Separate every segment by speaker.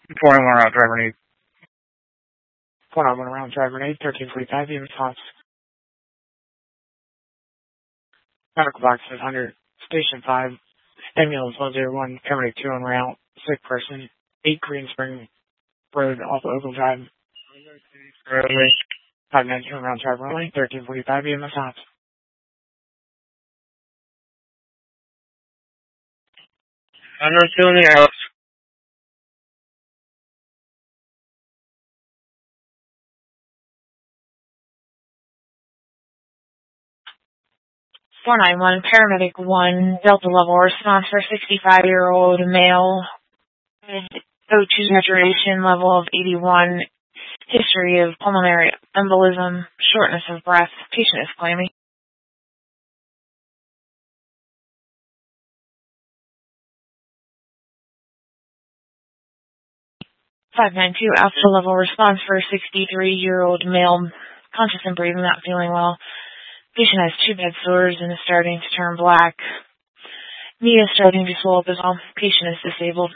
Speaker 1: 4 around driver need.
Speaker 2: 4 around driver need, 1345, unit response. Medical box 500, station 5, ambulance 101, paramedic 2 on route, sick person, 8 Green Spring Road off Oval Drive.
Speaker 1: Roadway.
Speaker 2: 519 around driver only, 1345, unit response.
Speaker 1: I'm not still in the house.
Speaker 3: Four nine one, paramedic 1, Delta level response for 65-year-old male, O2 saturation level of 81, history of pulmonary embolism, shortness of breath, patient is claiming. Five nine two, Alpha level response for 63-year-old male, conscious and breathing, not feeling well. Patient has 2 bed sores and is starting to turn black. Knee is starting to swell up as well. Patient is disabled.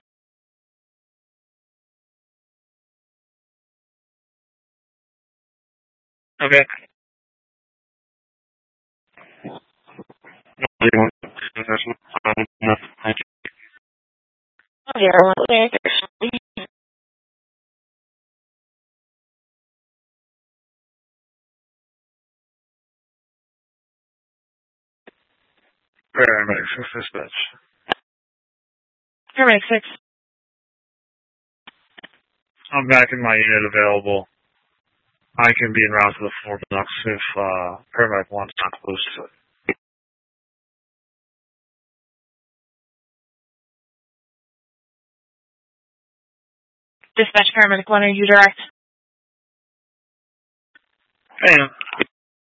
Speaker 1: Okay.
Speaker 3: Okay, everyone.
Speaker 1: Paramedic 6 dispatch.
Speaker 3: Paramedic 6.
Speaker 1: I'm back in my unit available. I can be en route to the 4 blocks if paramedic 1's not close to it.
Speaker 3: Dispatch paramedic 1, are you direct?
Speaker 1: I am.